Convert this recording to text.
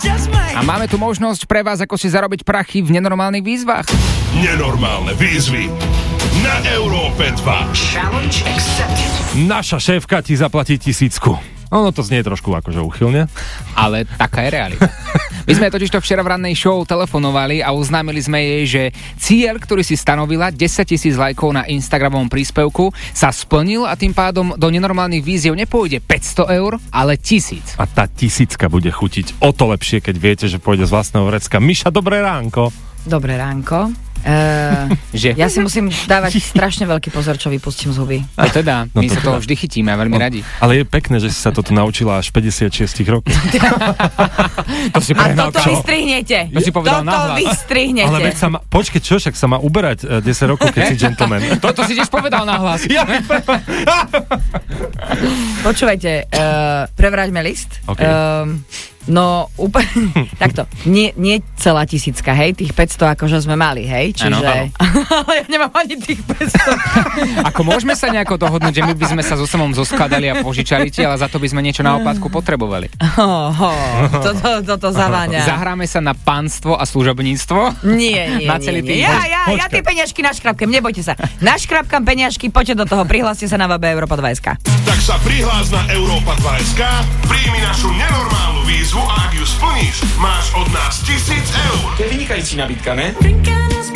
A máme tu možnosť pre vás, ako si zarobiť prachy v nenormálnych výzvach. Nenormálne výzvy na Európe 2. Challenge accepted. Naša šéfka ti zaplatí 1000. Ono to znie trošku akože úchylne. Ale taká je realita. My sme totižto včera v rannej show telefonovali a oznámili sme jej, že cieľ, ktorý si stanovila, 10 000 lajkov na Instagramovom príspevku, sa splnil a tým pádom do nenormálnych víziev nepôjde 500 eur, ale 1000. A tá 1000 bude chutiť o to lepšie, keď viete, že pôjde z vlastného vrecka. Miša, dobré ránko. Dobré ránko. Že? Ja si musím dávať strašne veľký pozor, čo vypustím z huby. A teda, my sa toho teda. vždy chytíme a veľmi radi. Ale je pekné, že si sa toto naučila až 56 rokov. To si A prehnal, toto čo? vystrihnete. To si povedal nahlas. vystrihnete. Ale veď sa má, počkej, čo, však sa má uberať 10 rokov, keď si gentleman. Toto si tiež povedal nahlas. Počúvajte, prevráťme list. Okay. No, úplne, takto, nie celá 1000, hej, tých 500 akože sme mali, hej, čiže, ale ja nemám ani tých 500. Ako môžeme sa nejako dohodnúť, že my by sme sa so samom zoskladali a požičali ti, ale za to by sme niečo na opátku potrebovali. Toto zaváňa. Zahráme sa na pánstvo a služobníctvo? Nie. Na celý týždeň. Ja tie peňažky naškrapkem, nebojte sa. Naškrapkam peňažky, poďte do toho, prihláste sa na webe Európa 2.sk. Tak sa prihlás na Európa 2.sk, príjmi našu nenormálnu výzvu a ak ju splníš, máš od nás 1000 eur. To je vynikající nabídka, ne?